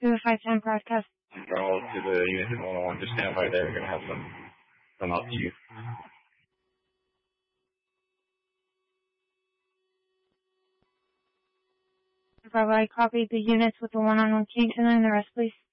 to the 510 broadcast. Control to the unit 101. Just stand by there. We're going to have some come up to you. Bravo, I copied the units with the one-on-one change and then the rest, please.